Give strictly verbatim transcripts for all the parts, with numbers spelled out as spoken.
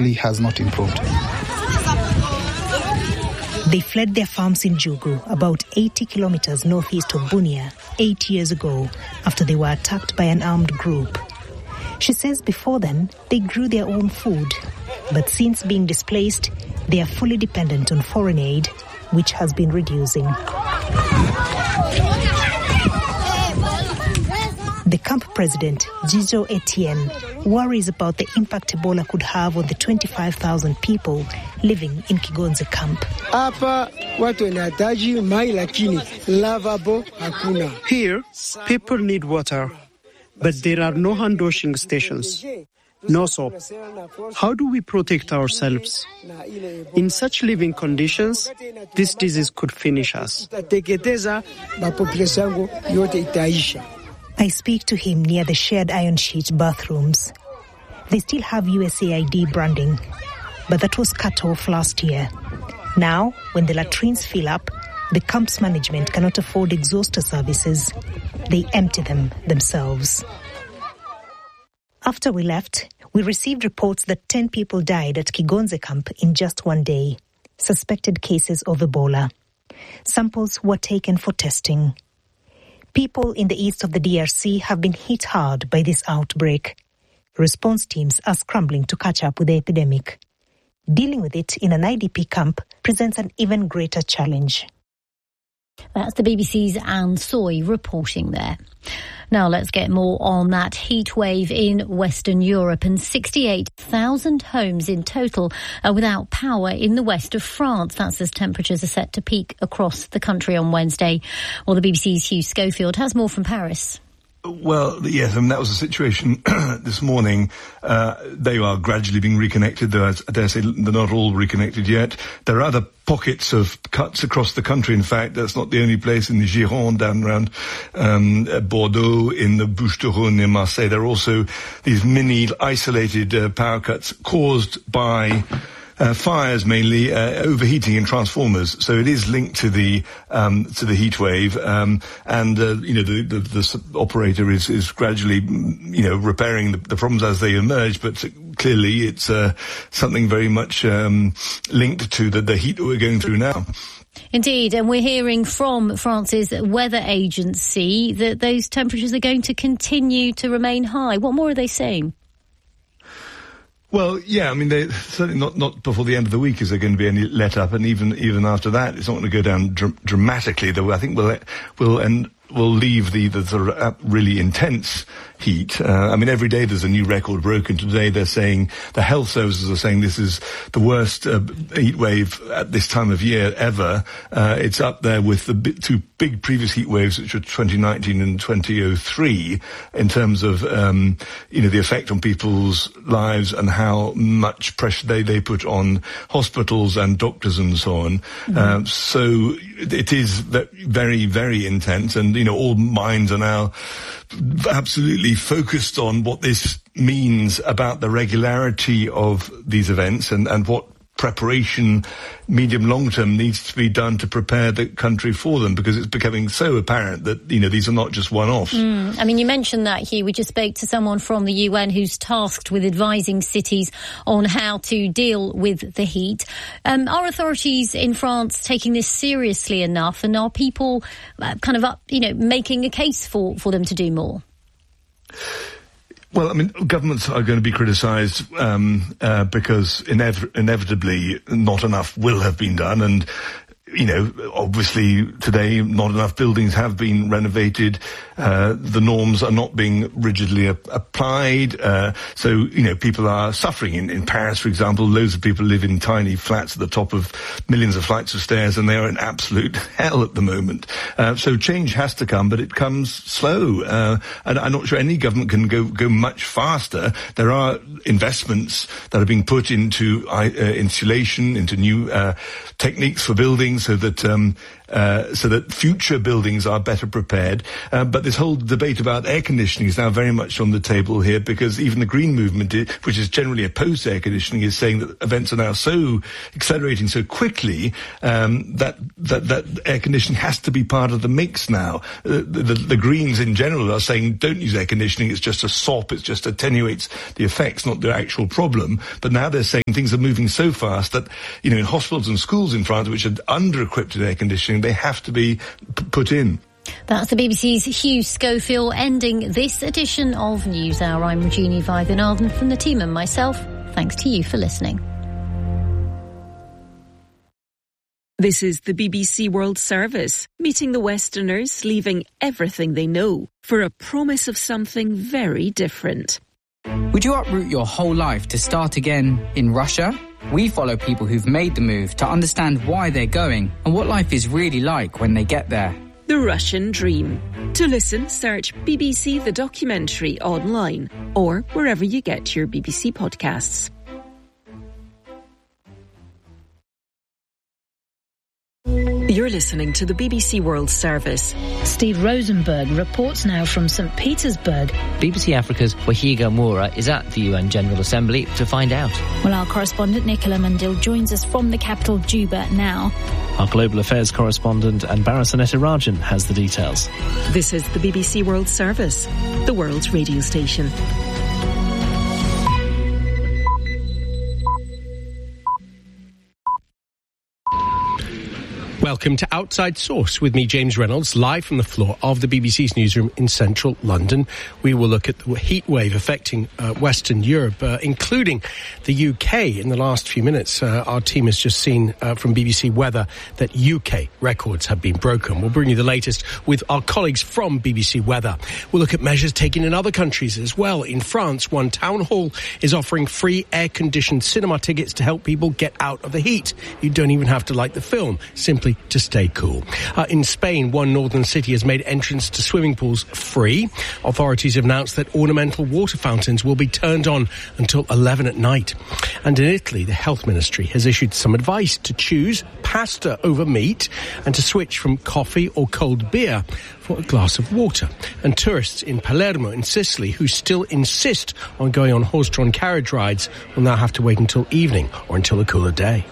unfortunately has not improved. They fled their farms in Jugu, about eighty kilometers northeast of Bunia, eight years ago, after they were attacked by an armed group. She says before then, they grew their own food, but since being displaced, they are fully dependent on foreign aid, which has been reducing. The camp president, Jijo Etienne, worries about the impact Ebola could have on the twenty-five thousand people living in Kigonze camp. Here, people need water, but there are no hand washing stations, no soap. How do we protect ourselves? In such living conditions, this disease could finish us. I speak to him near the shared iron sheet bathrooms. They still have U S A I D branding, but that was cut off last year. Now, when the latrines fill up, the camp's management cannot afford exhauster services. They empty them themselves. After we left, we received reports that ten people died at Kigonze camp in just one day, suspected cases of Ebola. Samples were taken for testing. People in the east of the D R C have been hit hard by this outbreak. Response teams are scrambling to catch up with the epidemic. Dealing with it in an I D P camp presents an even greater challenge. That's the B B C's Anne Soy reporting there. Now let's get more on that heat wave in Western Europe, and sixty-eight thousand homes in total are without power in the west of France. That's as temperatures are set to peak across the country on Wednesday. Well, the B B C's Hugh Schofield has more from Paris. Well, yes, I mean, that was the situation this morning. Uh, they are gradually being reconnected, though I dare say they're not all reconnected yet. There are other pockets of cuts across the country. In fact, that's not the only place. In the Gironde, down around um, Bordeaux, in the Bouches-du-Rhône near Marseille, there are also these mini isolated uh, power cuts caused by Uh, fires, mainly uh, overheating in transformers. So it is linked to the um, to the heat wave, um, and uh, you know the, the, the operator is is gradually you know repairing the, the problems as they emerge. But clearly, it's uh, something very much um, linked to the, the heat that we're going through now. Indeed, and we're hearing from France's weather agency that those temperatures are going to continue to remain high. What more are they saying? Well, yeah, I mean, they, certainly not, not before the end of the week is there going to be any let up, and even even after that, it's not going to go down dr- dramatically. Though I think we'll we'll and we'll leave the the sort of really intense heat. Uh, I mean, every day there's a new record broken. Today they're saying, the health services are saying this is the worst uh, heat wave at this time of year ever. Uh, it's up there with the b- two big previous heat waves, which were twenty nineteen and twenty oh three, in terms of, um, you know, the effect on people's lives and how much pressure they, they put on hospitals and doctors and so on. Mm-hmm. Um, so it is very, very intense, and, you know, all minds are now absolutely focused on what this means about the regularity of these events, and, and what preparation, medium, long term, needs to be done to prepare the country for them, because it's becoming so apparent that, you know, these are not just one-offs. Mm. I mean, you mentioned that, Hugh. We just spoke to someone from the U N who's tasked with advising cities on how to deal with the heat. Um, are authorities in France taking this seriously enough, and are people uh, kind of up, you know, making a case for, for them to do more? Well, I mean, governments are going to be criticised um, uh, because inev- inevitably not enough will have been done, and, you know, obviously today not enough buildings have been renovated. Uh, the norms are not being rigidly a- applied. Uh, so, you know, people are suffering. In, in Paris, for example, loads of people live in tiny flats at the top of millions of flights of stairs, and they are in absolute hell at the moment. Uh, so change has to come, but it comes slow. Uh, and I'm not sure any government can go, go much faster. There are investments that are being put into uh, insulation, into new uh, techniques for buildings, so that um, uh, so that future buildings are better prepared. Uh, but this whole debate about air conditioning is now very much on the table here, because even the Green Movement, which is generally opposed to air conditioning, is saying that events are now so accelerating so quickly um, that, that that air conditioning has to be part of the mix now. Uh, the, the, the Greens in general are saying don't use air conditioning, it's just a sop, it just attenuates the effects, not the actual problem. But now they're saying things are moving so fast that, you know, in hospitals and schools in France, which are under-equipped with air conditioning, they have to be p- put in. That's the B B C's Hugh Schofield ending this edition of NewsHour. I'm Regina Vaidyanathan from the team and myself. Thanks to you for listening. This is the B B C World Service, meeting the Westerners, leaving everything they know for a promise of something very different. Would you uproot your whole life to start again in Russia? We follow people who've made the move to understand why they're going and what life is really like when they get there. The Russian Dream. To listen, search B B C The Documentary online or wherever you get your B B C podcasts. You're listening to the B B C World Service. Steve Rosenberg reports now from Saint Petersburg. B B C Africa's Wahiga Moura is at the U N General Assembly to find out. Well, our correspondent Nicola Mandil joins us from the capital, Juba, now. Our global affairs correspondent Anbara Sanetarajan has the details. This is the B B C World Service, the world's radio station. Welcome to Outside Source with me, James Reynolds, live from the floor of the B B C's newsroom in central London. We will look at the heat wave affecting uh, Western Europe, uh, including the U K. In the last few minutes, uh, our team has just seen uh, from B B C Weather that U K records have been broken. We'll bring you the latest with our colleagues from B B C Weather. We'll look at measures taken in other countries as well. In France, one town hall is offering free air-conditioned cinema tickets to help people get out of the heat. You don't even have to like the film, simply to stay cool. Uh, in Spain, one northern city has made entrance to swimming pools free. Authorities have announced that ornamental water fountains will be turned on until eleven at night. And in Italy, the health ministry has issued some advice to choose pasta over meat and to switch from coffee or cold beer for a glass of water. And tourists in Palermo in Sicily who still insist on going on horse-drawn carriage rides will now have to wait until evening or until a cooler day.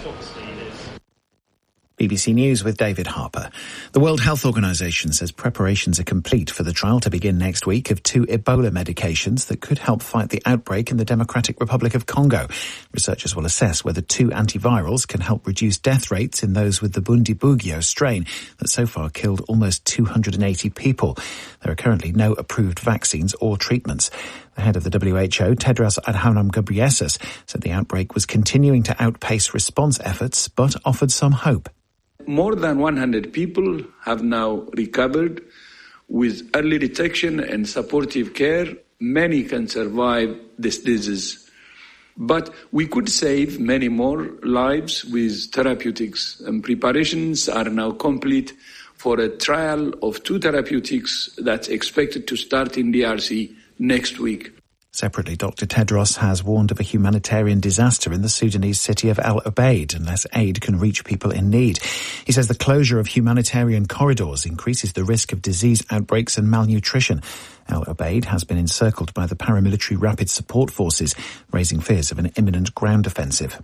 B B C News with David Harper. The World Health Organization says preparations are complete for the trial to begin next week of two Ebola medications that could help fight the outbreak in the Democratic Republic of Congo. Researchers will assess whether two antivirals can help reduce death rates in those with the Bundibugyo strain that so far killed almost two hundred eighty people. There are currently no approved vaccines or treatments. The head of the W H O, Tedros Adhanom Ghebreyesus, said the outbreak was continuing to outpace response efforts, but offered some hope. More than one hundred people have now recovered. With early detection and supportive care, many can survive this disease. But we could save many more lives with therapeutics, and preparations are now complete for a trial of two therapeutics that's expected to start in D R C next week. Separately, Doctor Tedros has warned of a humanitarian disaster in the Sudanese city of El Obeid unless aid can reach people in need. He says the closure of humanitarian corridors increases the risk of disease outbreaks and malnutrition. El Obeid has been encircled by the paramilitary rapid support forces, raising fears of an imminent ground offensive.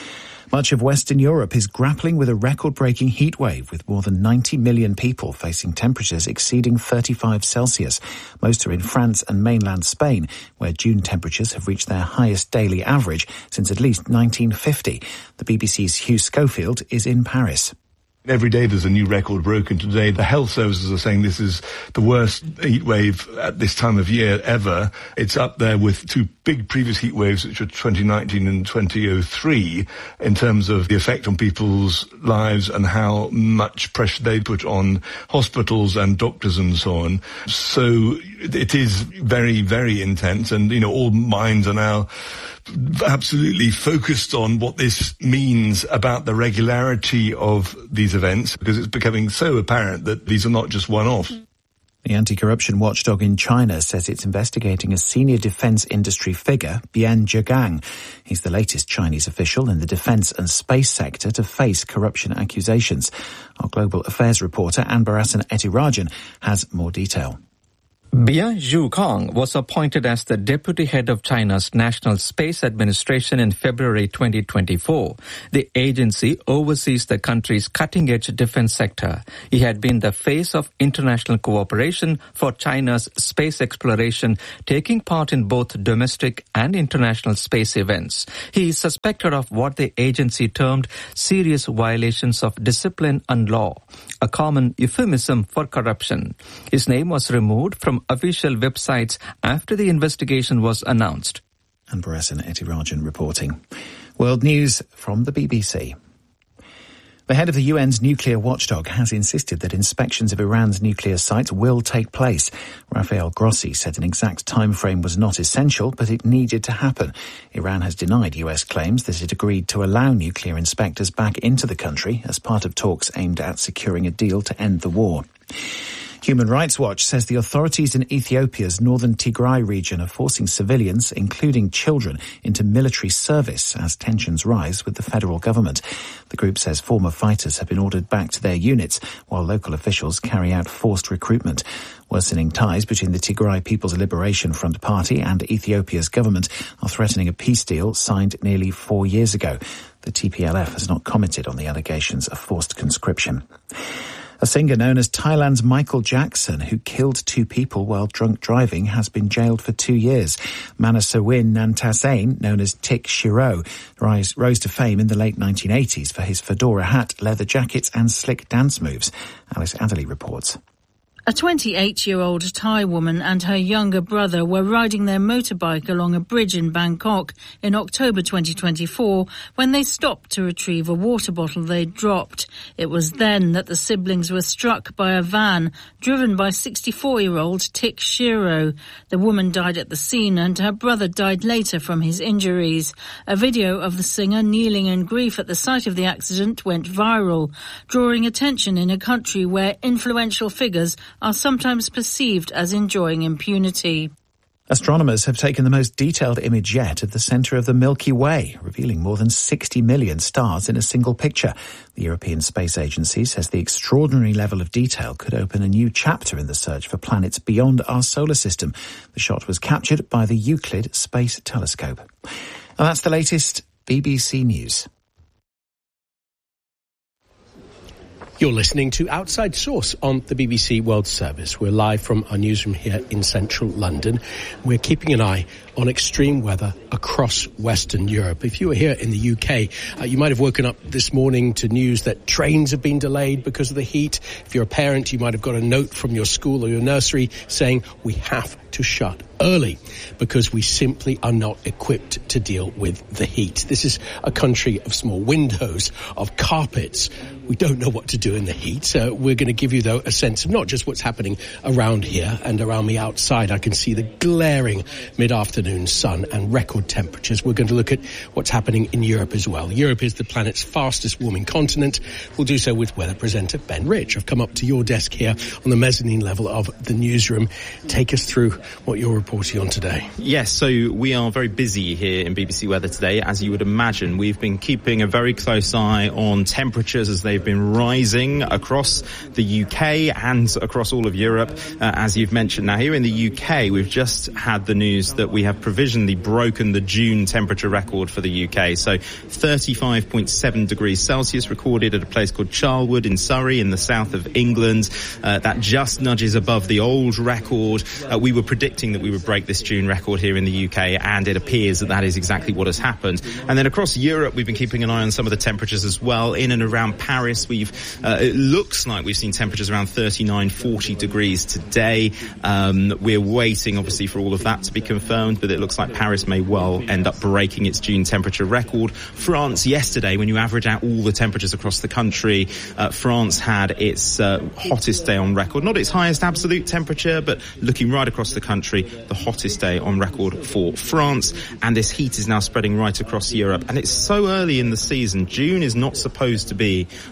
Much of Western Europe is grappling with a record-breaking heat wave, with more than ninety million people facing temperatures exceeding thirty-five Celsius. Most are in France and mainland Spain, where June temperatures have reached their highest daily average since at least nineteen fifty. The B B C's Hugh Schofield is in Paris. Every day there's a new record broken. Today the health services are saying this is the worst heat wave at this time of year ever. It's up there with two big previous heat waves, which were twenty nineteen and twenty oh three, in terms of the effect on people's lives and how much pressure they put on hospitals and doctors and so on. So it is very, very intense, and, you know, all minds are now absolutely focused on what this means about the regularity of these events, because it's becoming so apparent that these are not just one-offs. The anti-corruption watchdog in China says it's investigating a senior defence industry figure, Bian Zhegang. He's the latest Chinese official in the defence and space sector to face corruption accusations. Our global affairs reporter, Anbarasan Etirajan, has more detail. Bian Zhegang was appointed as the deputy head of China's National Space Administration in February twenty twenty-four. The agency oversees the country's cutting-edge defense sector. He had been the face of international cooperation for China's space exploration, taking part in both domestic and international space events. He is suspected of what the agency termed serious violations of discipline and law, a common euphemism for corruption. His name was removed from official websites after the investigation was announced. And Barasan Etirajan reporting. World news from the B B C. The head of the U N's nuclear watchdog has insisted that inspections of Iran's nuclear sites will take place. Rafael Grossi said an exact time frame was not essential, but it needed to happen. Iran has denied U S claims that it agreed to allow nuclear inspectors back into the country as part of talks aimed at securing a deal to end the war. Human Rights Watch says the authorities in Ethiopia's northern Tigray region are forcing civilians, including children, into military service as tensions rise with the federal government. The group says former fighters have been ordered back to their units while local officials carry out forced recruitment. Worsening ties between the Tigray People's Liberation Front Party and Ethiopia's government are threatening a peace deal signed nearly four years ago. The T P L F has not commented on the allegations of forced conscription. A singer known as Thailand's Michael Jackson, who killed two people while drunk driving, has been jailed for two years. Manasawin Nantasain, known as Tik Shiro, rise, rose to fame in the late nineteen eighties for his fedora hat, leather jackets and slick dance moves. Alice Adderley reports. A twenty-eight-year-old Thai woman and her younger brother were riding their motorbike along a bridge in Bangkok in October twenty twenty-four when they stopped to retrieve a water bottle they'd dropped. It was then that the siblings were struck by a van driven by sixty-four-year-old Tik Shiro. The woman died at the scene and her brother died later from his injuries. A video of the singer kneeling in grief at the site of the accident went viral, drawing attention in a country where influential figures are sometimes perceived as enjoying impunity. Astronomers have taken the most detailed image yet of the centre of the Milky Way, revealing more than sixty million stars in a single picture. The European Space Agency says the extraordinary level of detail could open a new chapter in the search for planets beyond our solar system. The shot was captured by the Euclid Space Telescope. And that's the latest B B C News. You're listening to Outside Source on the B B C World Service. We're live from our newsroom here in central London. We're keeping an eye on extreme weather across Western Europe. If you were here in the U K, uh, you might have woken up this morning to news that trains have been delayed because of the heat. If you're a parent, you might have got a note from your school or your nursery saying we have to shut early because we simply are not equipped to deal with the heat. This is a country of small windows, of carpets. We don't know what to do in the heat. So we're going to give you, though, a sense of not just what's happening around here and around me outside. I can see the glaring mid-afternoon sun and record temperatures. We're going to look at what's happening in Europe as well. Europe is the planet's fastest warming continent. We'll do so with weather presenter Ben Rich. I've come up to your desk here on the mezzanine level of the newsroom. Take us through what you're reporting on today. Yes, so we are very busy here in B B C Weather today. As you would imagine, we've been keeping a very close eye on temperatures as they've been rising across the U K and across all of Europe, uh, as you've mentioned. Now, here in the U K, we've just had the news that we have provisionally broken the June temperature record for the U K. So thirty-five point seven degrees Celsius recorded at a place called Charlwood in Surrey in the south of England. Uh, that just nudges above the old record. Uh, we were predicting that we would break this June record here in the U K, and it appears that that is exactly what has happened. And then across Europe, we've been keeping an eye on some of the temperatures as well. In and around Paris, we've uh, it looks like we've seen temperatures around thirty-nine, forty degrees today. Um, we're waiting, obviously, for all of that to be confirmed, but it looks like Paris may well end up breaking its June temperature record. France, yesterday, when you average out all the temperatures across the country, uh, France had its uh, hottest day on record. Not its highest absolute temperature, but looking right across the country, the hottest day on record for France. And this heat is now spreading right across Europe. And it's so early in the season. June is not supposed to be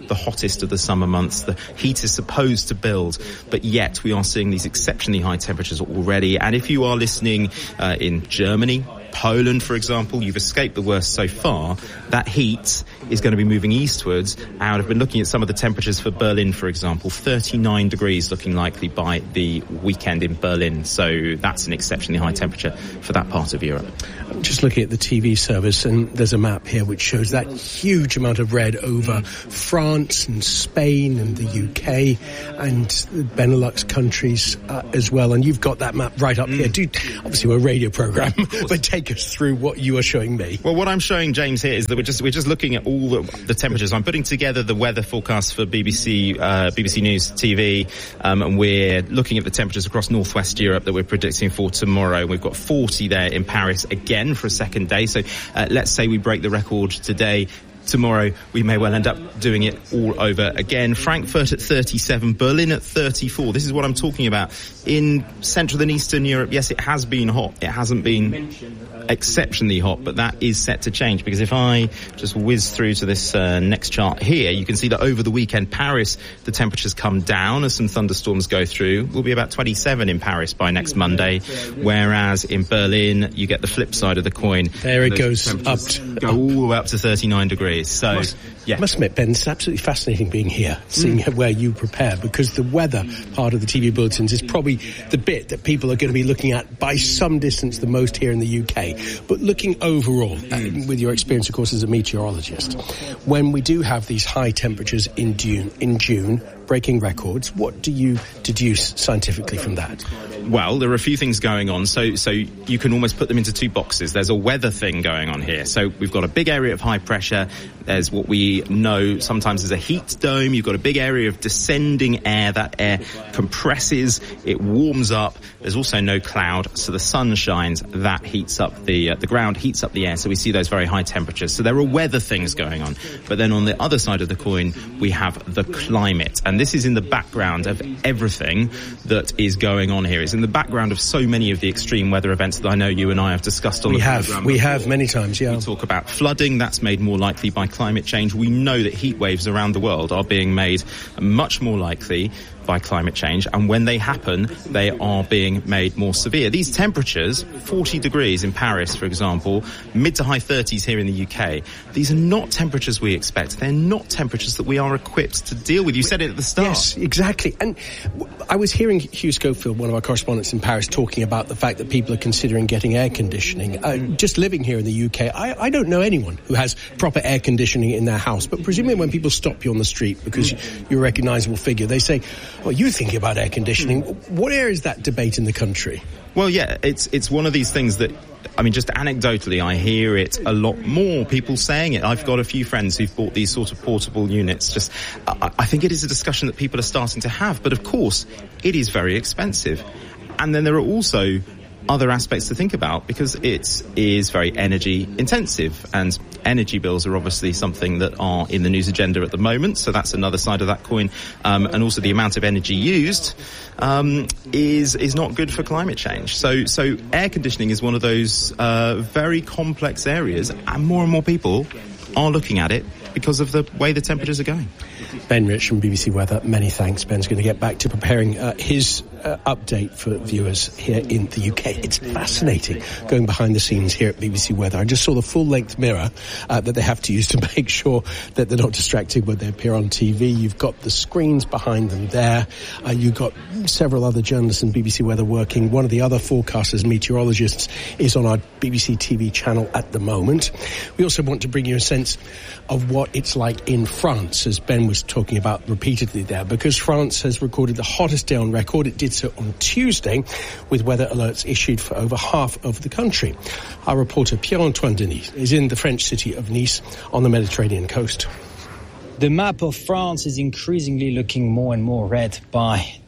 the hottest of the summer months. The heat is supposed to build, but yet we are seeing these exceptionally high temperatures already. And if you are listening uh, in Germany, Poland, for example, you've escaped the worst so far. That heat is going to be moving eastwards. And I've been looking at some of the temperatures for Berlin, for example, thirty-nine degrees looking likely by the weekend in Berlin. So that's an exceptionally high temperature for that part of Europe. I'm just looking at the T V service, and there's a map here which shows that huge amount of red over France and Spain and the U K and the Benelux countries uh, as well. And you've got that map right up mm. here. Do, obviously, we're a radio programme, but take us through what you are showing me. Well, what I'm showing James here is that we're just we're just looking at all the, the temperatures. I'm putting together the weather forecast for B B C uh, B B C News T V, um, and we're looking at the temperatures across northwest Europe that we're predicting for tomorrow. We've got forty there in Paris again for a second day. So uh, let's say we break the record today. Tomorrow, we may well end up doing it all over again. Frankfurt at thirty-seven, Berlin at thirty-four. This is what I'm talking about. In Central and Eastern Europe, yes, it has been hot. It hasn't been exceptionally hot, but that is set to change, because if I just whiz through to this uh, next chart here, you can see that over the weekend, Paris, the temperatures come down as some thunderstorms go through. We'll be about twenty-seven in Paris by next Monday, whereas in Berlin, you get the flip side of the coin. There it goes up. To, go all the way up to thirty-nine degrees. So, must, yeah. I must admit, Ben, it's absolutely fascinating being here, seeing mm. where you prepare, because the weather part of the T V bulletins is probably the bit that people are going to be looking at by some distance the most here in the U K. But looking overall, mm. uh, with your experience, of course, as a meteorologist, when we do have these high temperatures in June, in June, breaking records, what do you deduce scientifically from that? Well, there are a few things going on, so so you can almost put them into two boxes. There's a weather thing going on here. So we've got a big area of high pressure. There's what we know sometimes as a heat dome. You've got a big area of descending air. That air compresses, it warms up. There's also no cloud, so the sun shines. That heats up the uh, the ground, heats up the air, so we see those very high temperatures. So there are weather things going on. But then on the other side of the coin, we have the climate. And this is in the background of everything that is going on here. It's in the background of so many of the extreme weather events that I know you and I have discussed on we the have, programme. We before. have many times, yeah. We talk about flooding. That's made more likely by climate change. We know that heat waves around the world are being made much more likely by climate change, and when they happen, they are being made more severe. These temperatures, forty degrees in Paris, for example, mid to high thirties here in the U K, these are not temperatures we expect. They're not temperatures that we are equipped to deal with. You said it at the start. Yes, exactly. And I was hearing Hugh Schofield, one of our correspondents in Paris, talking about the fact that people are considering getting air conditioning. Uh, just living here in the U K, I, I don't know anyone who has proper air conditioning in their house, but presumably when people stop you on the street because you're a recognisable figure, they say, well, you're thinking about air conditioning. What area is that debate in the country? Well, yeah, it's it's one of these things that, I mean, just anecdotally, I hear it a lot more, people saying it. I've got a few friends who've bought these sort of portable units. Just, I, I think it is a discussion that people are starting to have. But of course, it is very expensive. And then there are also other aspects to think about, because it is very energy intensive, and energy bills are obviously something that are in the news agenda at the moment, so that's another side of that coin. Um, and also the amount of energy used um, is is not good for climate change. So so air conditioning is one of those uh, very complex areas, and more and more people are looking at it because of the way the temperatures are going. Ben Rich from B B C Weather, many thanks. Ben's going to get back to preparing uh, his uh, update for viewers here in the U K. It's fascinating going behind the scenes here at B B C Weather. I just saw the full-length mirror uh, that they have to use to make sure that they're not distracted when they appear on T V. You've got the screens behind them there. Uh, you've got several other journalists in B B C Weather working. One of the other forecasters, meteorologists, is on our B B C T V channel at the moment. We also want to bring you a sense of what it's like in France, as Ben was talking about repeatedly there, because France has recorded the hottest day on record. It did so on Tuesday, with weather alerts issued for over half of the country. Our reporter Pierre-Antoine Denis is in the French city of Nice on the Mediterranean coast. The map of France is increasingly looking more and more red by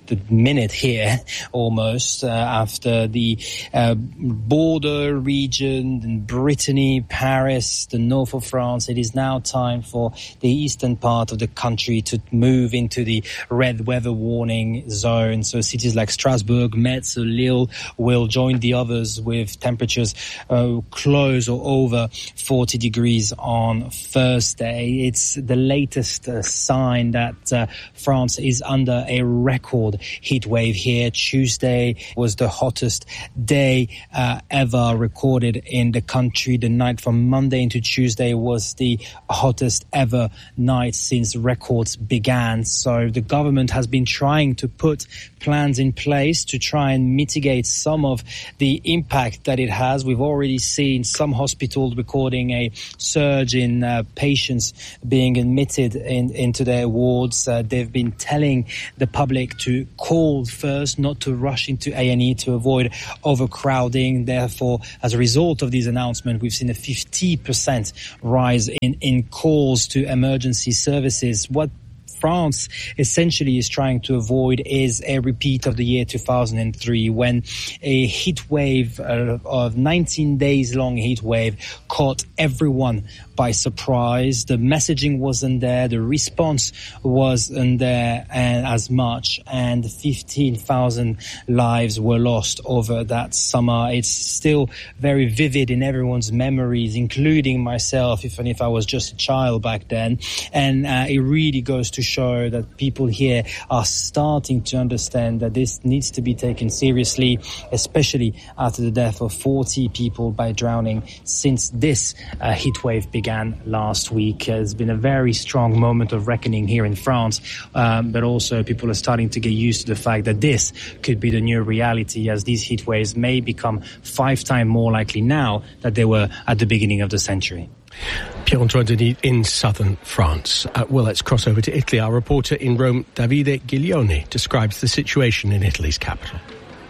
the minute here, almost, uh, after the uh, border region, in Brittany, Paris, the north of France. It is now time for the eastern part of the country to move into the red weather warning zone. So cities like Strasbourg, Metz, Lille will join the others with temperatures uh, close or over forty degrees on Thursday. It's the latest uh, sign that uh, France is under a record heat wave here. Tuesday was the hottest day uh, ever recorded in the country. The night from Monday into Tuesday was the hottest ever night since records began. So the government has been trying to put plans in place to try and mitigate some of the impact that it has. We've already seen some hospitals recording a surge in uh, patients being admitted in, into their wards. Uh, they've been telling the public to call first, not to rush into A and E to avoid overcrowding. Therefore, as a result of these announcements, we've seen a fifty percent rise in, in calls to emergency services. What France essentially is trying to avoid is a repeat of the year two thousand three, when a heat wave uh, of nineteen days long heat wave caught everyone by surprise. The messaging wasn't there, the response wasn't there and as much, and fifteen thousand lives were lost over that summer. It's still very vivid in everyone's memories, including myself, even if I was just a child back then. And uh, it really goes to show that people here are starting to understand that this needs to be taken seriously, especially after the death of forty people by drowning since this uh, heat wave began last week. There's been a very strong moment of reckoning here in France, um, but also people are starting to get used to the fact that this could be the new reality, as these heat waves may become five times more likely now than they were at the beginning of the century. Pierre-Antoine Denis in southern France. Uh, well, let's cross over to Italy. Our reporter in Rome, Davide Giglione, describes the situation in Italy's capital.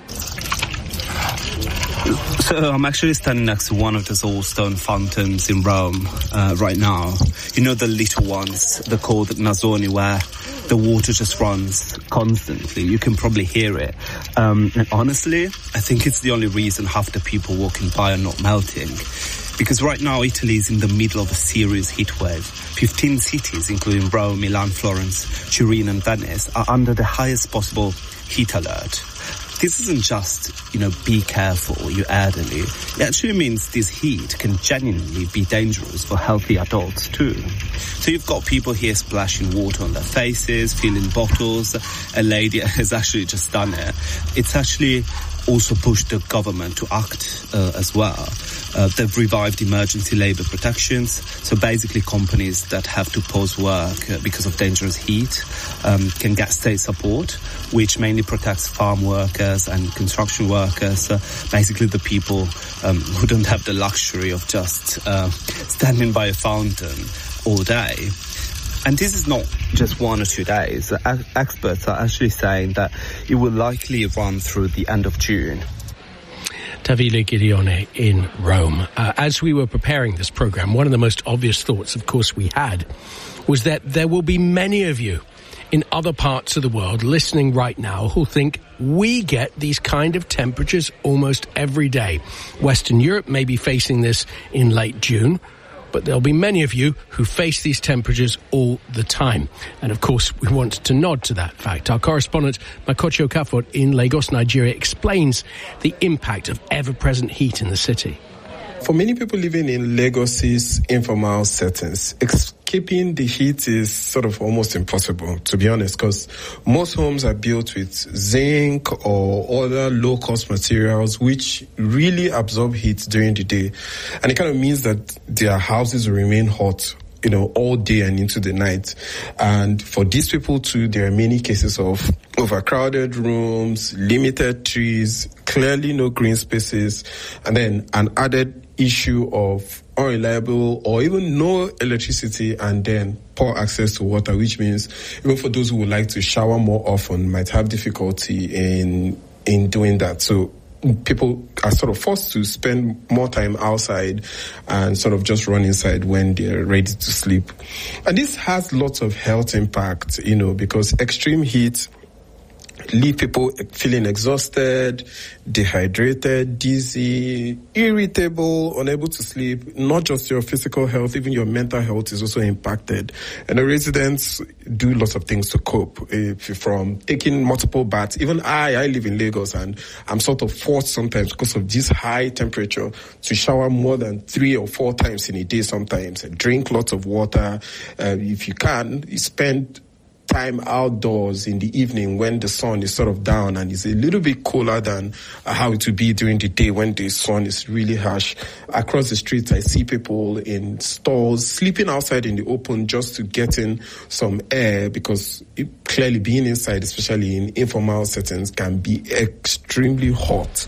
So I'm actually standing next to one of the old stone fountains in Rome uh, right now. You know, the little ones, they're called Nazzoni, where the water just runs constantly. You can probably hear it. Um, and honestly, I think it's the only reason half the people walking by are not melting. Because right now Italy is in the middle of a serious heat wave. fifteen cities, including Rome, Milan, Florence, Turin and Venice, are under the highest possible heat alert. This isn't just, you know, be careful, you elderly. It actually means this heat can genuinely be dangerous for healthy adults too. So you've got people here splashing water on their faces, filling bottles. A lady has actually just done it. It's actually also pushed the government to act uh, as well. Uh, they've revived emergency labour protections. So basically companies that have to pause work uh, because of dangerous heat um, can get state support, which mainly protects farm workers and construction workers, uh, basically the people um, who don't have the luxury of just uh, standing by a fountain all day. And this is not just one or two days. Experts are actually saying that it will likely run through the end of June. Davide Giglione in Rome. Uh, as we were preparing this programme, one of the most obvious thoughts, of course, we had was that there will be many of you in other parts of the world listening right now who think we get these kind of temperatures almost every day. Western Europe may be facing this in late June, but there'll be many of you who face these temperatures all the time. And of course, we want to nod to that fact. Our correspondent, Makochi Okafor in Lagos, Nigeria, explains the impact of ever-present heat in the city. For many people living in Lagos's informal settings, escaping the heat is sort of almost impossible, to be honest, because most homes are built with zinc or other low-cost materials which really absorb heat during the day. And it kind of means that their houses will remain hot, you know, all day and into the night. And for these people too, there are many cases of overcrowded rooms, limited trees, clearly no green spaces, and then an added issue of unreliable or even no electricity and then poor access to water, which means even for those who would like to shower more often might have difficulty in in doing that. So people are sort of forced to spend more time outside and sort of just run inside when they're ready to sleep. And this has lots of health impact, you know, because extreme heat leave people feeling exhausted, dehydrated, dizzy, irritable, unable to sleep. Not just your physical health, even your mental health is also impacted. And the residents do lots of things to cope, if from taking multiple baths. Even I, I live in Lagos, and I'm sort of forced sometimes because of this high temperature to shower more than three or four times in a day sometimes. Drink lots of water. Uh, if you can, you spend time outdoors in the evening when the sun is sort of down and it's a little bit cooler than uh, how it would be during the day when the sun is really harsh. Across the streets, I see people in stalls sleeping outside in the open just to get in some air, because it, clearly being inside, especially in informal settings, can be extremely hot.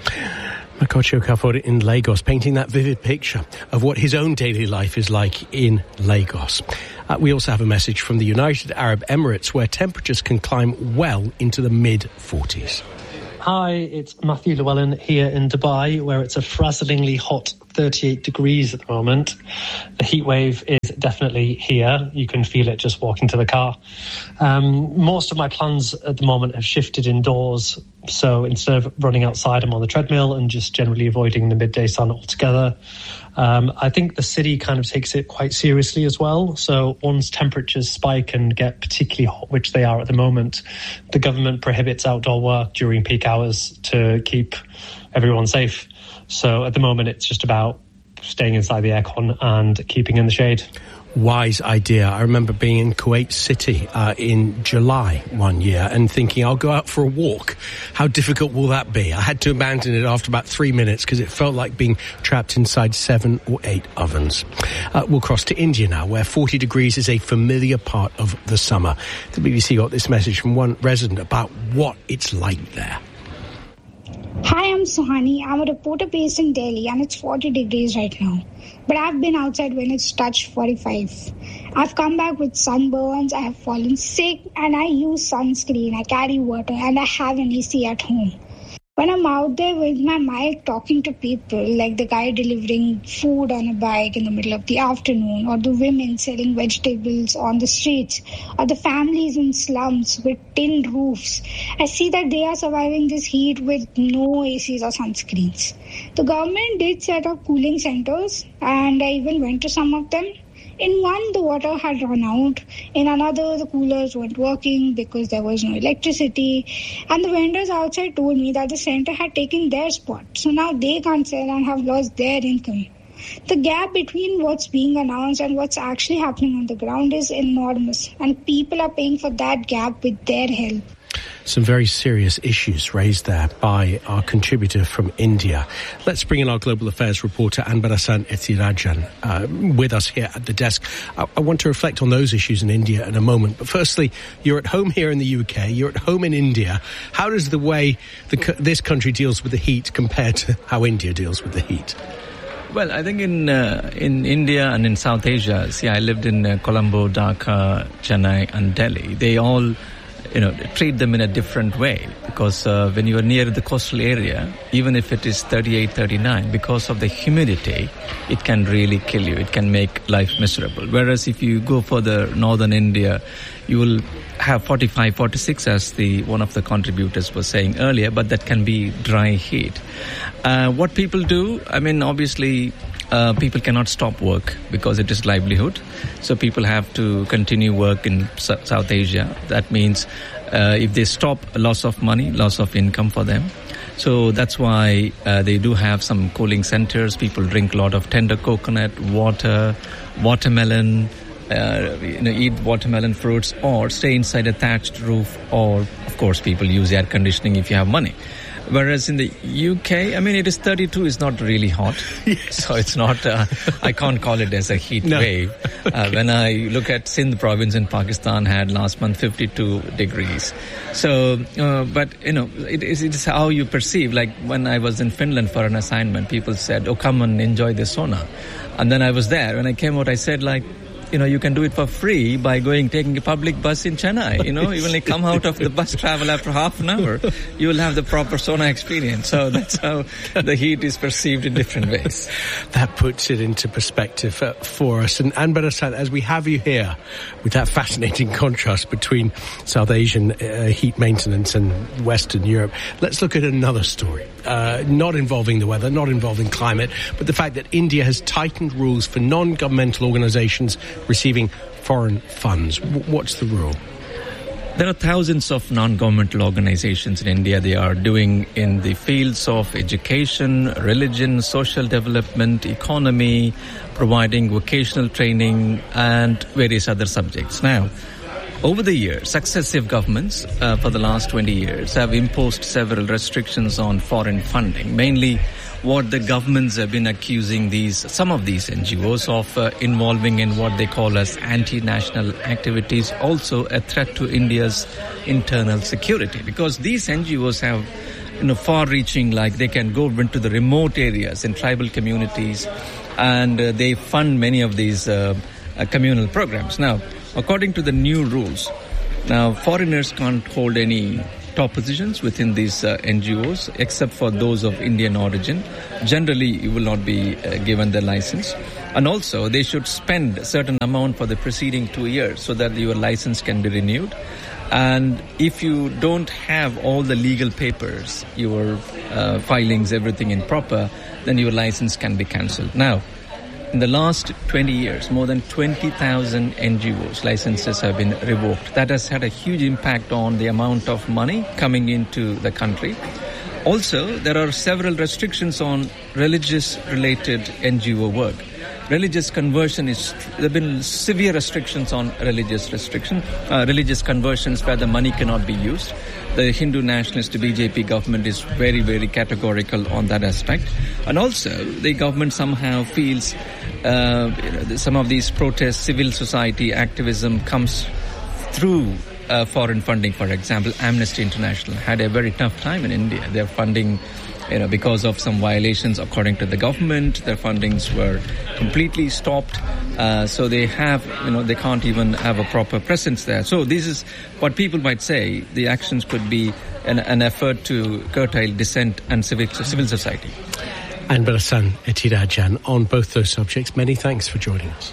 Makoto Okafor in Lagos, painting that vivid picture of what his own daily life is like in Lagos. Uh, we also have a message from the United Arab Emirates, where temperatures can climb well into the mid forties. Hi, it's Matthew Llewellyn here in Dubai, where it's a frazzlingly hot thirty-eight degrees at the moment. The heat wave is definitely here. You can feel it just walking to the car. Um, most of my plans at the moment have shifted indoors. So instead of running outside, I'm on the treadmill and just generally avoiding the midday sun altogether. Um, I think the city kind of takes it quite seriously as well. So once temperatures spike and get particularly hot, which they are at the moment, the government prohibits outdoor work during peak hours to keep everyone safe. So at the moment, it's just about staying inside the aircon and keeping in the shade. Wise idea. I remember being in Kuwait City uh, in July one year and thinking, I'll go out for a walk. How difficult will that be? I had to abandon it after about three minutes because it felt like being trapped inside seven or eight ovens. Uh, we'll cross to India now, where forty degrees is a familiar part of the summer. The B B C got this message from one resident about what it's like there. Hi, I'm Suhani. I'm a reporter based in Delhi, and it's forty degrees right now. But I've been outside when it's touched forty-five. I've come back with sunburns, I have fallen sick, and I use sunscreen, I carry water, and I have an A C at home. When I'm out there with my mic talking to people, like the guy delivering food on a bike in the middle of the afternoon, or the women selling vegetables on the streets, or the families in slums with tin roofs, I see that they are surviving this heat with no A Cs or sunscreens. The government did set up cooling centers, and I even went to some of them. In one, the water had run out. In another, the coolers weren't working because there was no electricity. And the vendors outside told me that the center had taken their spot. So now they can't sell and have lost their income. The gap between what's being announced and what's actually happening on the ground is enormous. And people are paying for that gap with their help. Some very serious issues raised there by our contributor from India. Let's bring in our global affairs reporter, Anbarasan Ethirajan, uh, with us here at the desk. I, I want to reflect on those issues in India in a moment. But firstly, you're at home here in the U K. You're at home in India. How does the way the, this country deals with the heat compare to how India deals with the heat? Well, I think in uh, in India and in South Asia, see, I lived in uh, Colombo, Dhaka, Chennai and Delhi. They all you know, treat them in a different way, because uh, when you are near the coastal area, even if it is thirty-eight, thirty-nine, because of the humidity, it can really kill you. It can make life miserable. Whereas if you go further northern India, you will have forty-five, forty-six, as the one of the contributors was saying earlier, but that can be dry heat. Uh, what people do, I mean, obviously, Uh, people cannot stop work because it is livelihood. So people have to continue work in S- South Asia. That means uh, if they stop, loss of money, loss of income for them. So that's why uh, they do have some cooling centers. People drink a lot of tender coconut, water, watermelon, uh, you know, eat watermelon fruits, or stay inside a thatched roof, or, of course, people use air conditioning if you have money. Whereas in the U K, I mean, it is thirty-two, is not really hot. Yes. So it's not, uh, I can't call it as a heat no. wave. Okay. Uh, when I look at Sindh province in Pakistan had last month fifty-two degrees. So, uh, but, you know, it is, it is how you perceive. Like when I was in Finland for an assignment, people said, oh, come and enjoy the sauna. And then I was there. When I came out, I said, like, you know, you can do it for free by going, taking a public bus in Chennai. You know, you only come out of the bus travel after half an hour, you will have the proper sauna experience. So that's how the heat is perceived in different ways. That puts it into perspective uh, for us. And Anne Barasan, as we have you here with that fascinating contrast between South Asian uh, heat maintenance and Western Europe, let's look at another story, uh, not involving the weather, not involving climate, but the fact that India has tightened rules for non-governmental organizations receiving foreign funds. W- what's the rule? There are thousands of non-governmental organizations in India. They are doing in the fields of education, religion, social development, economy, providing vocational training, and various other subjects. Now, over the years, successive governments uh, for the last twenty years have imposed several restrictions on foreign funding, mainly what the governments have been accusing these, some of these N G Os of uh, involving in what they call as anti-national activities, also a threat to India's internal security. Because these N G Os have, you know, far-reaching, like they can go into the remote areas in tribal communities, and uh, they fund many of these uh, uh, communal programs. Now, according to the new rules, now foreigners can't hold any top positions within these uh, N G Os, except for those of Indian origin. Generally, you will not be uh, given the license. And also, they should spend a certain amount for the preceding two years so that your license can be renewed. And if you don't have all the legal papers, your uh, filings, everything in proper, then your license can be cancelled. Now, in the last twenty years, more than twenty thousand N G Os licenses have been revoked. That has had a huge impact on the amount of money coming into the country. Also, there are several restrictions on religious-related N G O work. Religious conversion is, there have been severe restrictions on religious restriction, uh, religious conversions where the money cannot be used. The Hindu nationalist B J P government is very, very categorical on that aspect. And also, the government somehow feels uh, you know, some of these protests, civil society activism comes through uh, foreign funding. For example, Amnesty International had a very tough time in India. Their funding, you know, because of some violations according to the government, their fundings were completely stopped. Uh, so they have, you know, they can't even have a proper presence there. So this is what people might say, the actions could be an, an effort to curtail dissent and civic, civil society. And Barasan Ethirajan on both those subjects. Many thanks for joining us.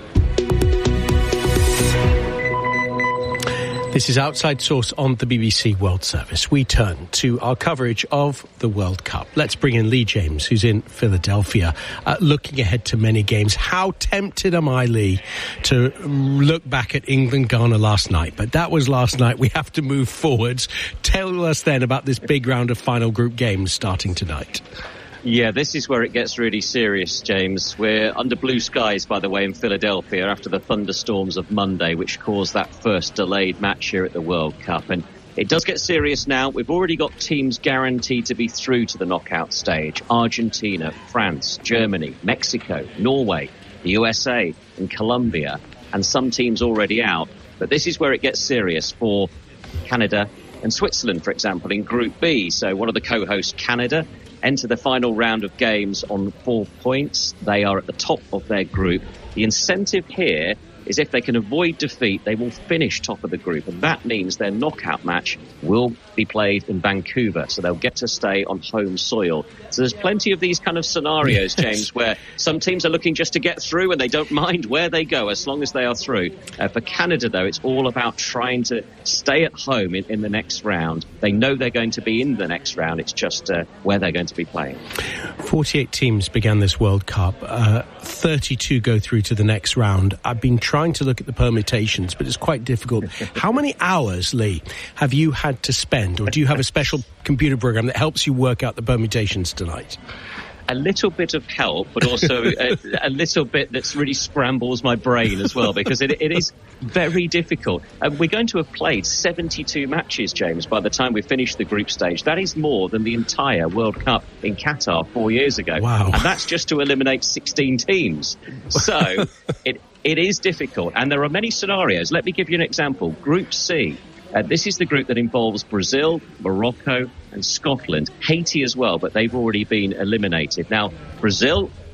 This is Outside Source on the B B C World Service. We turn to our coverage of the World Cup. Let's bring in Lee James, who's in Philadelphia, uh, looking ahead to many games. How tempted am I, Lee, to look back at England-Ghana last night? But that was last night. We have to move forwards. Tell us then about this big round of final group games starting tonight. Yeah, this is where it gets really serious, James. We're under blue skies, by the way, in Philadelphia after the thunderstorms of Monday, which caused that first delayed match here at the World Cup. And it does get serious now. We've already got teams guaranteed to be through to the knockout stage. Argentina, France, Germany, Mexico, Norway, the U S A and Colombia, and some teams already out. But this is where it gets serious for Canada and Switzerland, for example, in Group B. So one of the co-hosts, Canada, enter the final round of games on four points. They are at the top of their group. The incentive here is if they can avoid defeat, they will finish top of the group. And that means their knockout match will be played in Vancouver. So they'll get to stay on home soil. So there's plenty of these kind of scenarios, James, yes, where some teams are looking just to get through and they don't mind where they go as long as they are through. Uh, for Canada, though, it's all about trying to stay at home in, in the next round. They know they're going to be in the next round. It's just uh, where they're going to be playing. forty-eight teams began this World Cup. Uh, thirty-two go through to the next round. I've been trying to look at the permutations, but it's quite difficult. How many hours, Lee, have you had to spend, or do you have a special computer program that helps you work out the permutations tonight? A little bit of help, but also a, a little bit that's really scrambles my brain as well, because it, it is very difficult. Uh, we're going to have played seventy-two matches, James, by the time we finish the group stage. That is more than the entire World Cup in Qatar four years ago. Wow. And that's just to eliminate sixteen teams. So it it is difficult. And there are many scenarios. Let me give you an example. Group C. Uh, this is the group that involves Brazil, Morocco and Scotland. Haiti as well, but they've already been eliminated. Now, Brazil,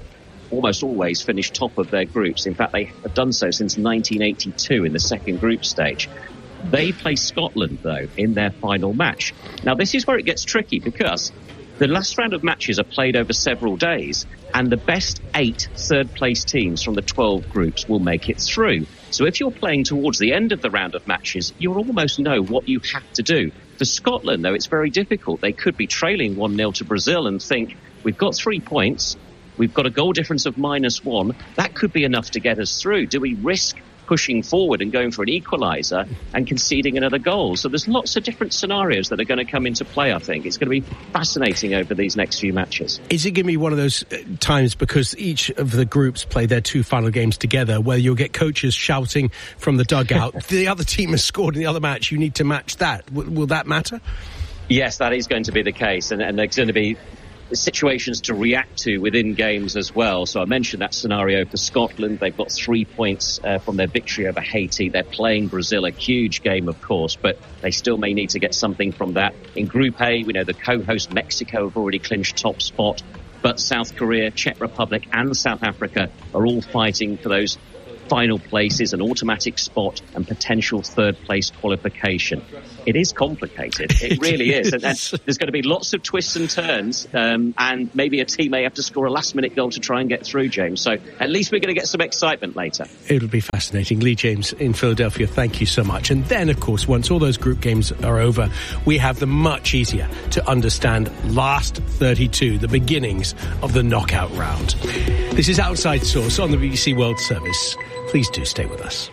almost always finish top of their groups. In fact, they have done so since nineteen eighty-two in the second group stage. They play Scotland, though, in their final match. Now, this is where it gets tricky because the last round of matches are played over several days, and the best eight third-place teams from the twelve groups will make it through. So if you're playing towards the end of the round of matches, you'll almost know what you have to do. For Scotland, though, it's very difficult. They could be trailing one nil to Brazil and think, we've got three points, we've got a goal difference of minus one, that could be enough to get us through. Do we risk pushing forward and going for an equaliser and conceding another goal? So there's lots of different scenarios that are going to come into play, I think. It's going to be fascinating over these next few matches. Is it going to be one of those times, because each of the groups play their two final games together, where you'll get coaches shouting from the dugout, the other team has scored in the other match, you need to match that? W- will that matter? Yes, that is going to be the case, and, and there's going to be situations to react to within games as well. So I mentioned that scenario for Scotland. They've got three points uh, from their victory over Haiti. They're playing Brazil, a huge game, of course, but they still may need to get something from that. In Group A, we know the co-host Mexico have already clinched top spot, but South Korea, Czech Republic and South Africa are all fighting for those final places, an automatic spot and potential third place qualification. It is complicated. It really is. And, and there's going to be lots of twists and turns, um, and maybe a team may have to score a last minute goal to try and get through, James. So at least we're going to get some excitement later. It'll be fascinating. Lee James in Philadelphia, thank you so much. And then, of course, once all those group games are over, we have the much easier to understand last thirty-two, the beginnings of the knockout round. This is Outside Source on the B B C World Service. Please do stay with us.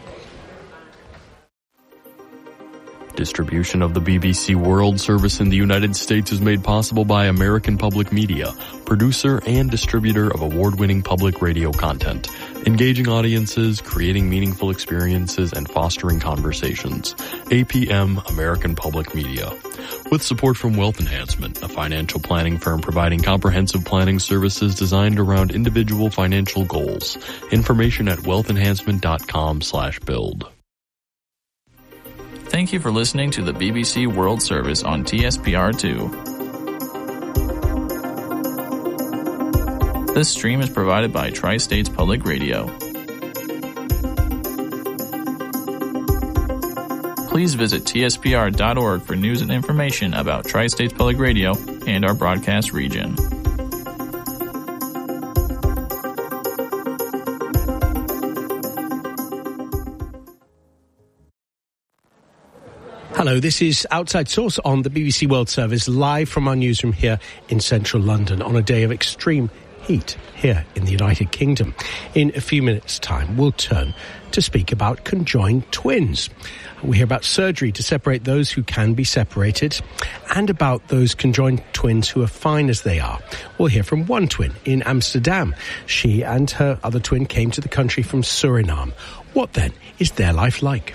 Distribution of the B B C World Service in the United States is made possible by American Public Media, producer and distributor of award-winning public radio content, engaging audiences, creating meaningful experiences, and fostering conversations. A P M, American Public Media. With support from Wealth Enhancement, a financial planning firm providing comprehensive planning services designed around individual financial goals. Information at wealthenhancement.com slash build. Thank you for listening to the B B C World Service on T S P R two. This stream is provided by Tri-States Public Radio. Please visit T S P R dot org for news and information about Tri-States Public Radio and our broadcast region. Hello, this is Outside Source on the B B C World Service, live from our newsroom here in central London on a day of extreme heat here in the United Kingdom. In a few minutes' time, we'll turn to speak about conjoined twins. We hear about surgery to separate those who can be separated and about those conjoined twins who are fine as they are. We'll hear from one twin in Amsterdam. She and her other twin came to the country from Suriname. What then is their life like?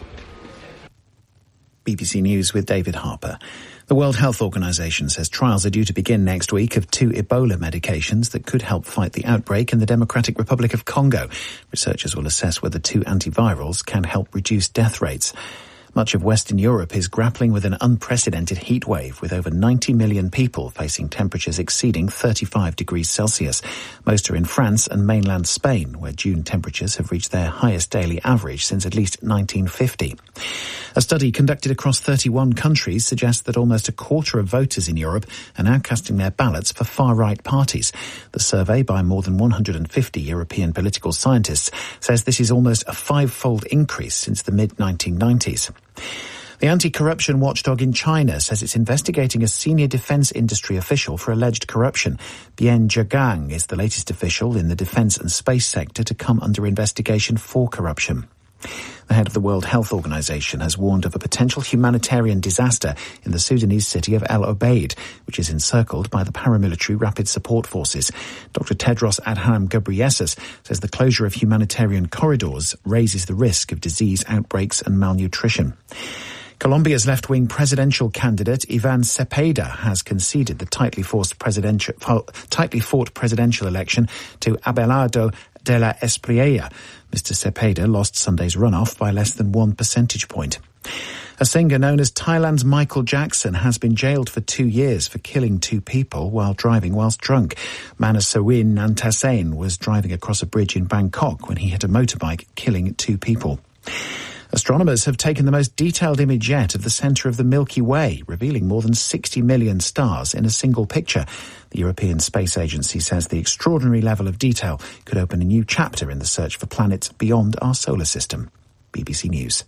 B B C News with David Harper. The World Health Organization says trials are due to begin next week of two Ebola medications that could help fight the outbreak in the Democratic Republic of Congo. Researchers will assess whether two antivirals can help reduce death rates. Much of Western Europe is grappling with an unprecedented heat wave, with over ninety million people facing temperatures exceeding thirty-five degrees Celsius. Most are in France and mainland Spain, where June temperatures have reached their highest daily average since at least nineteen fifty. A study conducted across thirty-one countries suggests that almost a quarter of voters in Europe are now casting their ballots for far-right parties. The survey by more than one hundred fifty European political scientists says this is almost a five-fold increase since the mid nineteen nineties. The anti-corruption watchdog in China says it's investigating a senior defense industry official for alleged corruption. Bian Zhegang is the latest official in the defense and space sector to come under investigation for corruption. The head of the World Health Organization has warned of a potential humanitarian disaster in the Sudanese city of El Obeid, which is encircled by the paramilitary Rapid Support Forces. Doctor Tedros Adhanom Ghebreyesus says the closure of humanitarian corridors raises the risk of disease outbreaks and malnutrition. Colombia's left-wing presidential candidate Ivan Cepeda has conceded the tightly forced presidential, tightly fought presidential election to Abelardo de la Espriella. Mister Cepeda lost Sunday's runoff by less than one percentage point. A singer known as Thailand's Michael Jackson has been jailed for two years for killing two people while driving whilst drunk. Manasawin Nantasain was driving across a bridge in Bangkok when he hit a motorbike, killing two people. Astronomers have taken the most detailed image yet of the centre of the Milky Way, revealing more than sixty million stars in a single picture. The European Space Agency says the extraordinary level of detail could open a new chapter in the search for planets beyond our solar system. B B C News.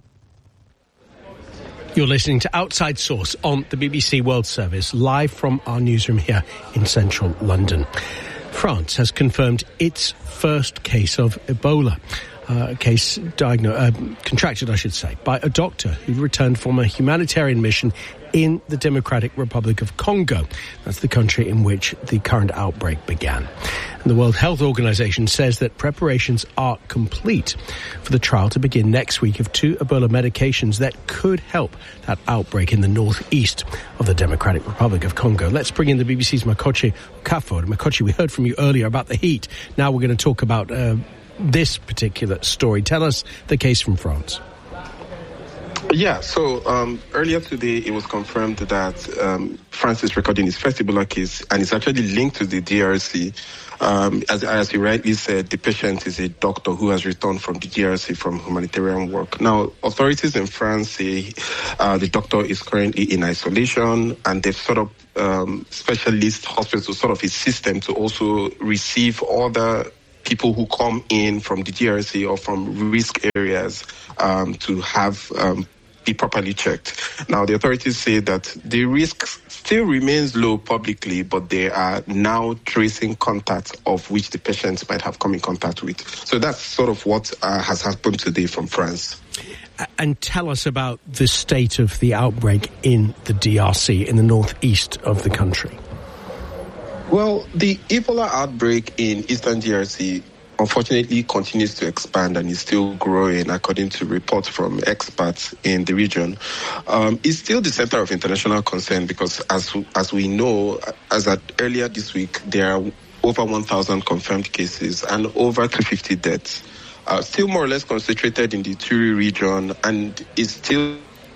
You're listening to Outside Source on the B B C World Service, live from our newsroom here in central London. France has confirmed its first case of Ebola. Uh, case diagnosed, uh, contracted, I should say, by a doctor who returned from a humanitarian mission in the Democratic Republic of Congo. That's the country in which the current outbreak began. And the World Health Organization says that preparations are complete for the trial to begin next week of two Ebola medications that could help that outbreak in the northeast of the Democratic Republic of Congo. Let's bring in the B B C's Makochi Okafor. Makochi, we heard from you earlier about the heat. Now we're going to talk about uh, this particular story. Tell us the case from France. Yeah, so um, earlier today it was confirmed that um, France is recording its first Ebola case, and it's actually linked to the D R C. Um, as, as you rightly said, the patient is a doctor who has returned from the D R C from humanitarian work. Now, authorities in France say uh, the doctor is currently in isolation, and they've sort of um, specialist hospital, sort of a system to also receive other people who come in from the D R C or from risk areas um, to have um, be properly checked. Now, the authorities say that the risk still remains low publicly, but they are now tracing contacts of which the patients might have come in contact with. So that's sort of what uh, has happened today from France. And tell us about the state of the outbreak in the D R C, in the northeast of the country. Well, the Ebola outbreak in eastern D R C unfortunately continues to expand and is still growing, according to reports from experts in the region. Um, it's still the center of international concern because, as as we know, as at earlier this week, there are over one thousand confirmed cases and over three hundred fifty deaths. Uh, still more or less concentrated in the Ituri region, and is still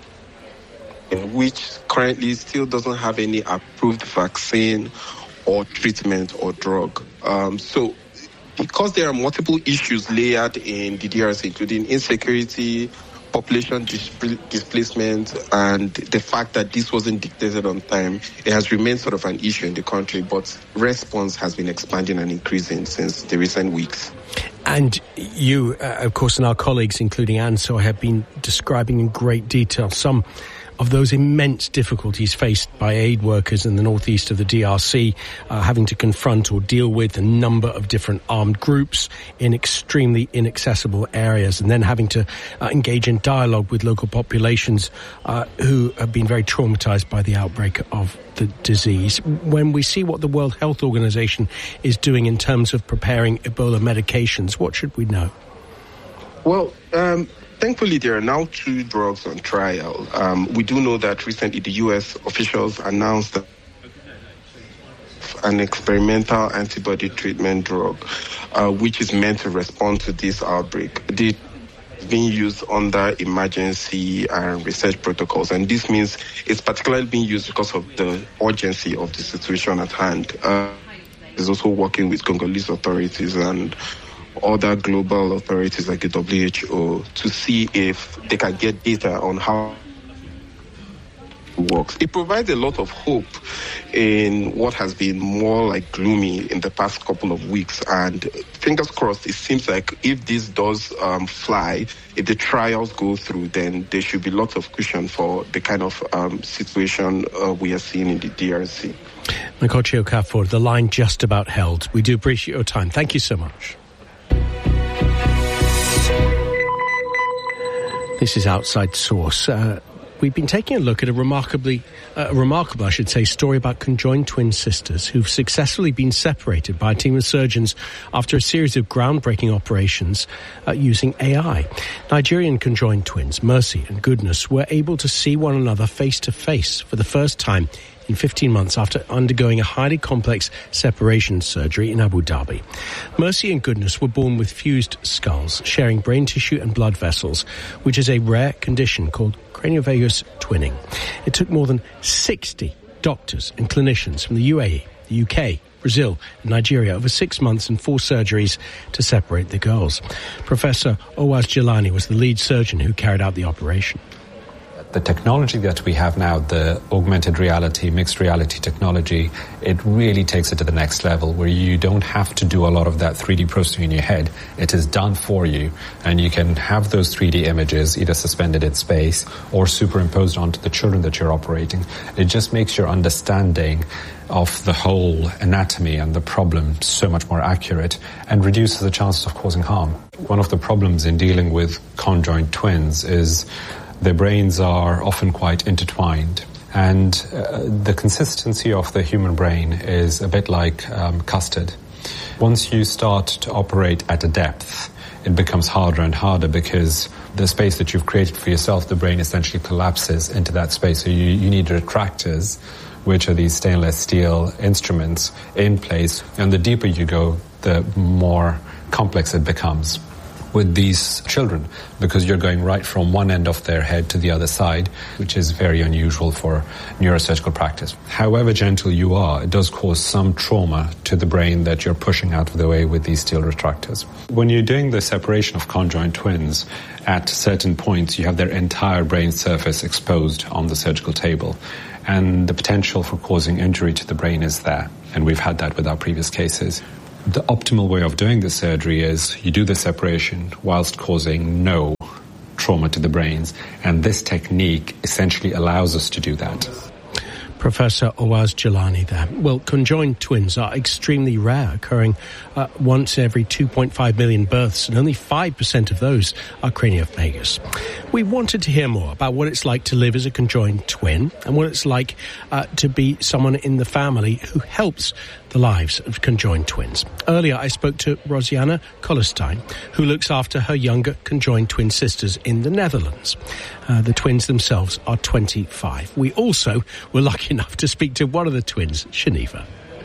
in which currently still doesn't have any approved vaccine or treatment or drug. Um, so because there are multiple issues layered in the D R C, including insecurity, population dis- displacement, and the fact that this wasn't dictated on time, it has remained sort of an issue in the country, but response has been expanding and increasing since the recent weeks. And you, uh, of course, and our colleagues, including Anso, have been describing in great detail some of those immense difficulties faced by aid workers in the northeast of the D R C, uh, having to confront or deal with a number of different armed groups in extremely inaccessible areas, and then having to uh, engage in dialogue with local populations uh, who have been very traumatized by the outbreak of the disease. When we see what the World Health Organization is doing in terms of preparing Ebola medications, what should we know? Well, um thankfully, there are now two drugs on trial. Um, we do know that recently the U S officials announced that an experimental antibody treatment drug, uh, which is meant to respond to this outbreak. It's being used under emergency and research protocols, and this means it's particularly being used because of the urgency of the situation at hand. Uh, it's also working with Congolese authorities and other global authorities like the W H O to see if they can get data on how it works. It provides a lot of hope in what has been more like gloomy in the past couple of weeks, and fingers crossed, it seems like if this does um, fly, if the trials go through, then there should be lots of cushion for the kind of um, situation uh, we are seeing in the D R C. Makochi Okafor, the line just about held. We do appreciate your time. Thank you so much. This is Outside Source. Uh, we've been taking a look at a remarkably, uh, remarkable, I should say, story about conjoined twin sisters who've successfully been separated by a team of surgeons after a series of groundbreaking operations uh, using A I. Nigerian conjoined twins, Mercy and Goodness, were able to see one another face to face for the first time in fifteen months after undergoing a highly complex separation surgery in Abu Dhabi. Mercy and Goodness were born with fused skulls, sharing brain tissue and blood vessels, which is a rare condition called craniovagus twinning. It took more than sixty doctors and clinicians from the U A E, the U K, Brazil and Nigeria over six months and four surgeries to separate the girls. Professor Owais Jelani was the lead surgeon who carried out the operation. The technology that we have now, the augmented reality, mixed reality technology, it really takes it to the next level where you don't have to do a lot of that three D processing in your head. It is done for you, and you can have those three D images either suspended in space or superimposed onto the children that you're operating. It just makes your understanding of the whole anatomy and the problem so much more accurate and reduces the chances of causing harm. One of the problems in dealing with conjoined twins is their brains are often quite intertwined, and uh, the consistency of the human brain is a bit like um, custard. Once you start to operate at a depth, it becomes harder and harder because the space that you've created for yourself, the brain essentially collapses into that space. So you, you need retractors, which are these stainless steel instruments in place, and the deeper you go, the more complex it becomes with these children, because you're going right from one end of their head to the other side, which is very unusual for neurosurgical practice. However gentle you are, it does cause some trauma to the brain that you're pushing out of the way with these steel retractors. When you're doing the separation of conjoined twins, at certain points you have their entire brain surface exposed on the surgical table, and the potential for causing injury to the brain is there, and we've had that with our previous cases. The optimal way of doing the surgery is you do the separation whilst causing no trauma to the brains, and this technique essentially allows us to do that. Professor Owais Jelani there. Well, conjoined twins are extremely rare, occurring uh, once every two point five million births, and only five percent of those are craniovagus. We wanted to hear more about what it's like to live as a conjoined twin and what it's like uh, to be someone in the family who helps the lives of conjoined twins. Earlier, I spoke to Rosianna Kollestein, who looks after her younger conjoined twin sisters in the Netherlands. Uh, the twins themselves are twenty-five. We also were lucky enough to speak to one of the twins, Shanifa.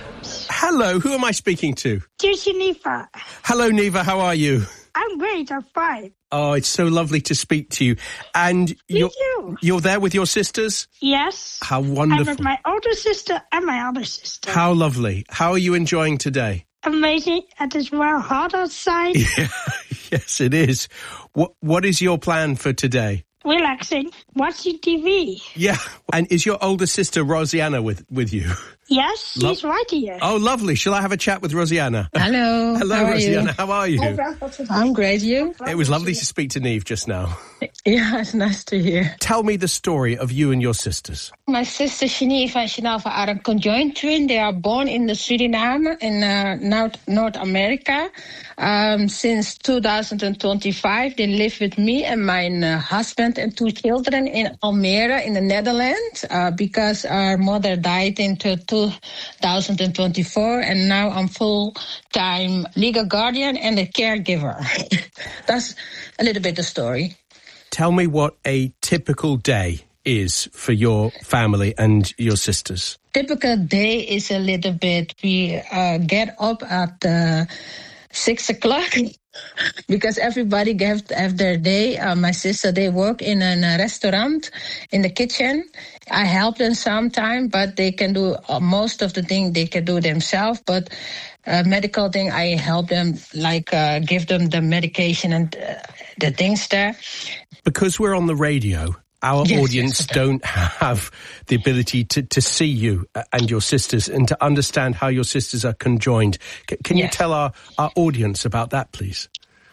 Hello, who am I speaking to? Dear Shanifa. Hello, Neva, how are you? I'm great, I'm fine. Oh, it's so lovely to speak to you. And Me you're, too. you're there with your sisters? Yes. How wonderful. I'm with my older sister and my other sister. How lovely. How are you enjoying today? Amazing. It is well hot outside. Yeah, yes, it is. What What is your plan for today? Relaxing, watching T V. Yeah. And is your older sister Rosianna with, with you? Yes, Lo- she's right here. Oh, lovely. Shall I have a chat with Rosianna? Hello. Hello, how are Rosianna. you? How are you? I'm great. You? It was lovely to speak to Neve just now. Yeah, it's nice to hear. Tell me the story of you and your sisters. My sister Shanifa and Shanafa are a conjoined twin. They are born in the Suriname in uh, North, North America. Um, since two thousand twenty-five, they live with me and my uh, husband and two children in Almere in the Netherlands uh, because our mother died in two thousand twenty-four, and now I'm full-time legal guardian and a caregiver. That's a little bit the story. Tell me what a typical day is for your family and your sisters. Typical day is a little bit, we uh, get up at uh, six o'clock because everybody have, have their day. Uh, my sister, they work in a restaurant in the kitchen. I help them sometimes, but they can do uh, most of the things they can do themselves. But uh, medical thing, I help them, like uh, give them the medication and uh, the things there. Because we're on the radio, our yes, audience yes, don't have the ability to, to see you and your sisters and to understand how your sisters are conjoined. C- can yes. you tell our, our audience about that, please?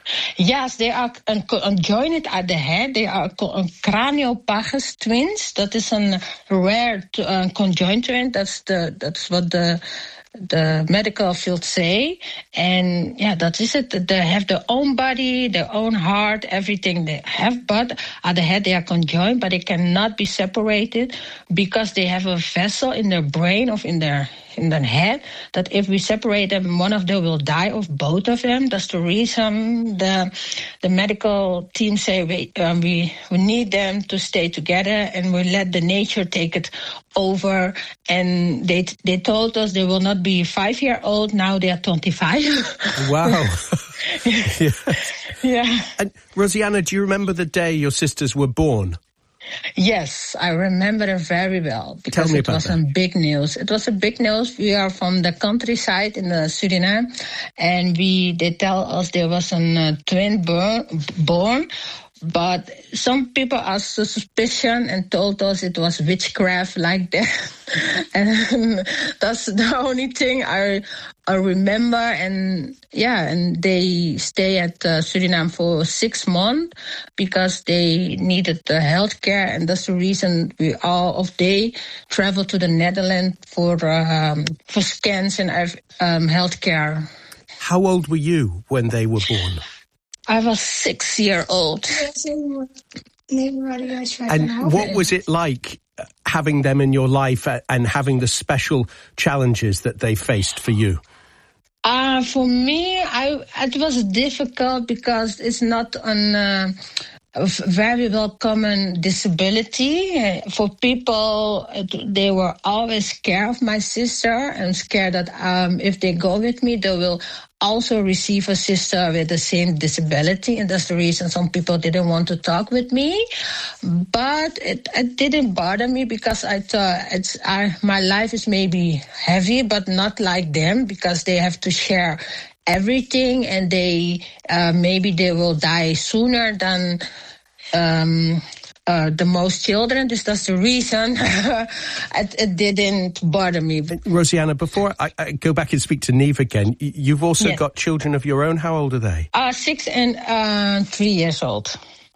Yes, they are conjoined at the head. They are craniopagus twins. That is a rare uh, conjoined twin. That's the that's what the the medical field say. And yeah, that is it. They have their own body, their own heart, everything they have. But at the head, they are conjoined, but they cannot be separated because they have a vessel in their brain or in their in their head that if we separate them, one of them will die, of both of them. That's the reason the the medical team say we um, we, we need them to stay together, and we let the nature take it over, and they they told us they will not be five year old. Now they are twenty-five. Wow. yeah. Yeah. And Rosianna, do you remember the day your sisters were born? Yes, I remember it very well because Tell me it about was that. a big news. It was a big news. We are from the countryside in the Suriname, and we they tell us there was a uh, twin born, born. But some people asked suspicion and told us it was witchcraft like that. And that's the only thing I I remember. And yeah, and they stay at uh, Suriname for six months because they needed the health care. And that's the reason we all of they traveled to the Netherlands for um, for scans and um, health care. How old were you when they were born? I was six year old. And what was it like having them in your life and having the special challenges that they faced for you? Uh, for me, I it was difficult because it's not an uh, a very well common disability. For people, they were always scared of my sister and scared that um, if they go with me, they will also receive a sister with the same disability, and that's the reason some people didn't want to talk with me. But it, it didn't bother me because I thought it's I, my life is maybe heavy, but not like them because they have to share everything, and they uh, maybe they will die sooner than um, uh, the most children. This that's the reason it, it didn't bother me. But Rosianna, before I, I go back and speak to Neve again, you've also yes. got children of your own. How old are they? Uh, six and uh, three years old.